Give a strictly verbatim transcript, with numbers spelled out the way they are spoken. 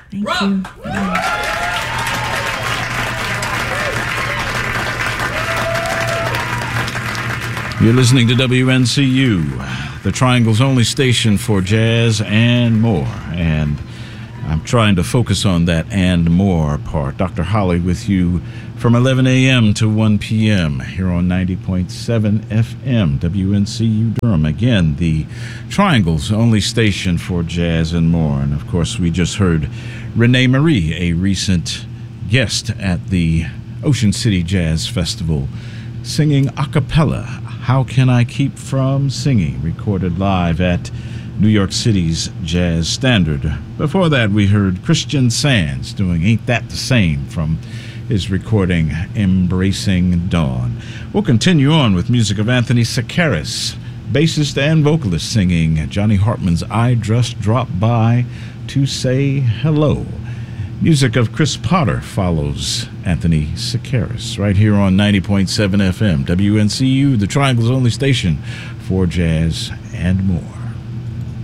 Thank you. You're listening to W N C U, the Triangle's only station for jazz and more. And I'm trying to focus on that and more part. Doctor Holly with you from eleven a.m. to one p.m. here on ninety point seven F M, W N C U Durham. Again, the Triangle's only station for jazz and more. And of course, we just heard Renee Marie, a recent guest at the Ocean City Jazz Festival, singing a cappella, How Can I Keep From Singing, recorded live at New York City's Jazz Standard. Before that, we heard Christian Sands doing Ain't That the Same from his recording Embracing Dawn. We'll continue on with music of Anthony Sakaris, bassist and vocalist, singing Johnny Hartman's I Just Dropped By to Say Hello. Music of Chris Potter follows Anthony Sakaris right here on ninety point seven F M, W N C U, the Triangle's only station for jazz and more.